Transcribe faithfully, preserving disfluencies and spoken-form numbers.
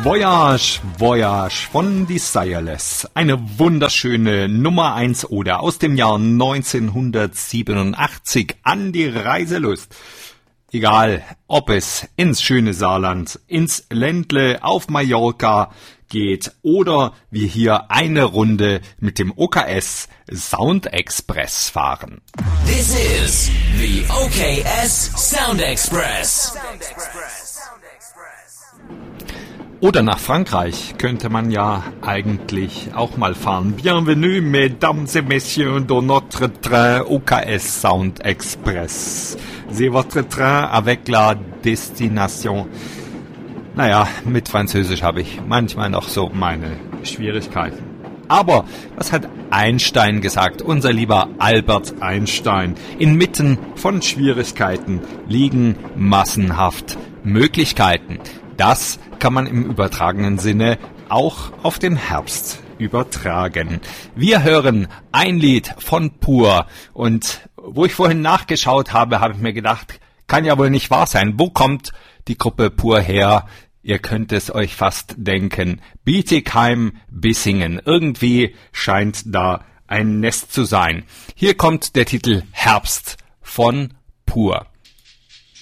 Voyage, Voyage von Desireless. Eine wunderschöne Nummer eins Ode aus dem Jahr neunzehnhundertsiebenundachtzig an die Reiselust. Egal, ob es ins schöne Saarland, ins Ländle, auf Mallorca geht oder wir hier eine Runde mit dem O K S Sound Express fahren. This is the O K S Sound Express. Oder nach Frankreich könnte man ja eigentlich auch mal fahren. Bienvenue, mesdames et messieurs, dans notre train O K S Sound Express. C'est votre train avec la destination. Naja, mit Französisch habe ich manchmal noch so meine Schwierigkeiten. Aber was hat Einstein gesagt, unser lieber Albert Einstein? Inmitten von Schwierigkeiten liegen massenhaft Möglichkeiten. Das kann man im übertragenen Sinne auch auf den Herbst übertragen. Wir hören ein Lied von Pur und wo ich vorhin nachgeschaut habe, habe ich mir gedacht, kann ja wohl nicht wahr sein. Wo kommt die Gruppe Pur her? Ihr könnt es euch fast denken. Bietigheim, Bissingen. Irgendwie scheint da ein Nest zu sein. Hier kommt der Titel Herbst von Pur.